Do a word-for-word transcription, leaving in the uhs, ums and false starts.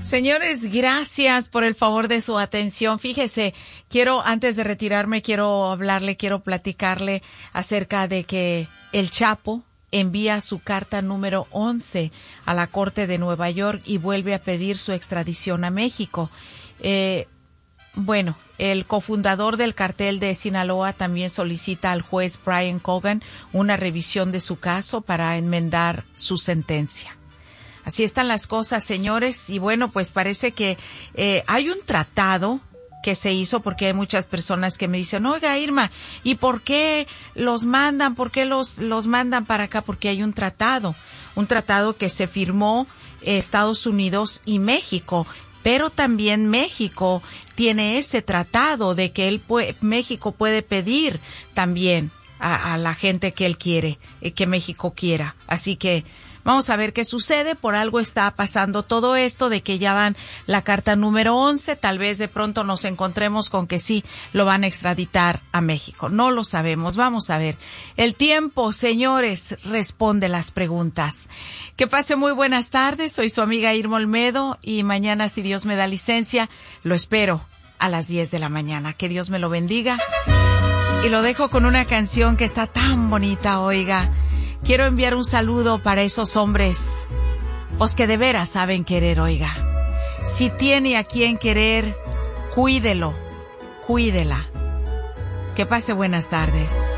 Señores, gracias por el favor de su atención. Fíjese, quiero, antes de retirarme, quiero hablarle, quiero platicarle acerca de que el Chapo envía su carta número once a la Corte de Nueva York y vuelve a pedir su extradición a México. Eh, bueno, el cofundador del cartel de Sinaloa también solicita al juez Brian Cogan una revisión de su caso para enmendar su sentencia. Así están las cosas, señores, y bueno, pues parece que eh, hay un tratado que se hizo, porque hay muchas personas que me dicen, oiga, Irma, ¿y por qué los mandan? ¿Por qué los, los mandan para acá? Porque hay un tratado, un tratado que se firmó eh, Estados Unidos y México, pero también México tiene ese tratado de que él puede, México puede pedir también a, a la gente que él quiere, eh, que México quiera. Así que vamos a ver qué sucede. Por algo está pasando todo esto de que ya van la carta número once. Tal vez de pronto nos encontremos con que sí lo van a extraditar a México. No lo sabemos. Vamos a ver. El tiempo, señores, responde las preguntas. Que pase muy buenas tardes. Soy su amiga Irma Olmedo y mañana, si Dios me da licencia, lo espero a las diez de la mañana. Que Dios me lo bendiga. Y lo dejo con una canción que está tan bonita, oiga. Quiero enviar un saludo para esos hombres, pues que de veras saben querer, oiga. Si tiene a quien querer, cuídelo, cuídela. Que pase buenas tardes.